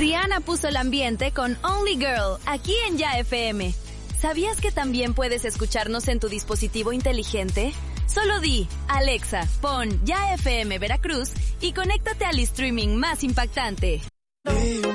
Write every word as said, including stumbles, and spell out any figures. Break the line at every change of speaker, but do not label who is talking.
Rihanna puso el ambiente con Only Girl, aquí en Ya F M. ¿Sabías que también puedes escucharnos en tu dispositivo inteligente? Solo di, Alexa, pon Ya F M Veracruz y conéctate al streaming más impactante.